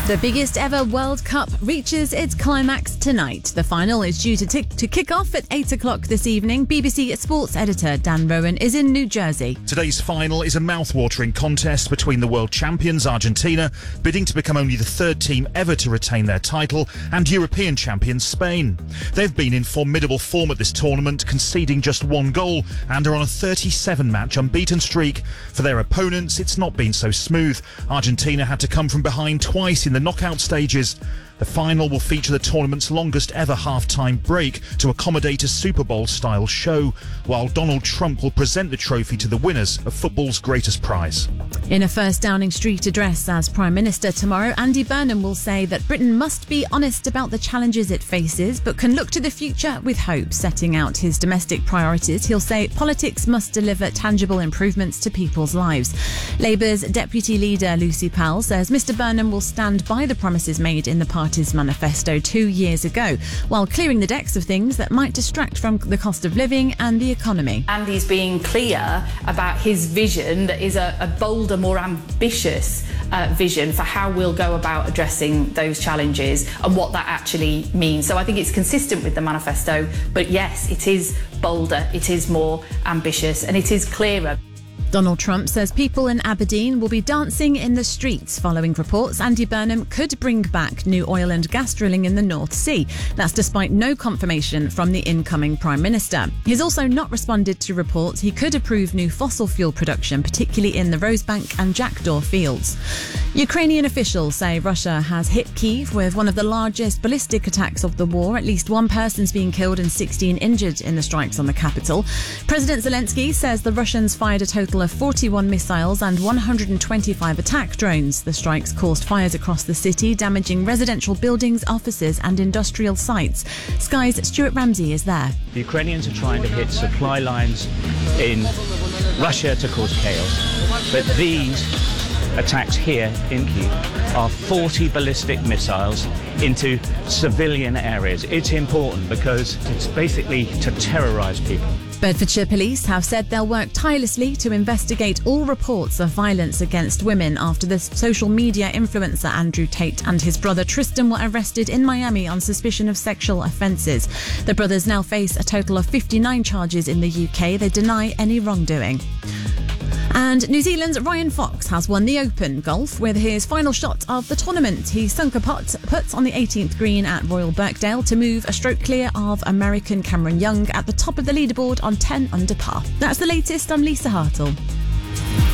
The biggest ever World Cup reaches its climax tonight. The final is due to kick off at 8 o'clock this evening. BBC Sports editor Dan Rowan is in New Jersey. Today's final is a mouth-watering contest between the world champions Argentina, bidding to become only the third team ever to retain their title, and European champions Spain. They've been in formidable form at this tournament, conceding just one goal and are on a 37-match unbeaten streak. For their opponents, it's not been so smooth. Argentina had to come from behind twice in the knockout stages. The final will feature the tournament's longest ever half-time break to accommodate a Super Bowl-style show, while Donald Trump will present the trophy to the winners of football's greatest prize. In a first Downing Street address as Prime Minister tomorrow, Andy Burnham will say that Britain must be honest about the challenges it faces, but can look to the future with hope. Setting out his domestic priorities, he'll say politics must deliver tangible improvements to people's lives. Labour's Deputy Leader Lucy Powell says Mr Burnham will stand by the promises made in the party's manifesto 2 years ago, while clearing the decks of things that might distract from the cost of living and the economy. Andy's being clear about his vision that is a bolder, more ambitious vision for how we'll go about addressing those challenges and what that actually means. So I think it's consistent with the manifesto, but yes, it is bolder, it is more ambitious, and it is clearer. Donald Trump says people in Aberdeen will be dancing in the streets following reports Andy Burnham could bring back new oil and gas drilling in the North Sea. That's despite no confirmation from the incoming Prime Minister. He's also not responded to reports he could approve new fossil fuel production, particularly in the Rosebank and Jackdaw fields. Ukrainian officials say Russia has hit Kyiv with one of the largest ballistic attacks of the war. At least one person's been killed and 16 injured in the strikes on the capital. President Zelensky says the Russians fired a total of 41 missiles and 125 attack drones. The strikes caused fires across the city, damaging residential buildings, offices and industrial sites. Sky's Stuart Ramsey is there. The Ukrainians are trying to hit supply lines in Russia to cause chaos, but these attacks here in Kyiv are 40 ballistic missiles into civilian areas. It's important because it's basically to terrorise people. Bedfordshire Police have said they'll work tirelessly to investigate all reports of violence against women after the social media influencer Andrew Tate and his brother Tristan were arrested in Miami on suspicion of sexual offences. The brothers now face a total of 59 charges in the UK. They deny any wrongdoing. And New Zealand's Ryan Fox has won the Open golf with his final shot of the tournament. He sunk a putt on the 18th green at Royal Birkdale to move a stroke clear of American Cameron Young at the top of the leaderboard on 10 under par. That's the latest. I'm Lisa Hartle.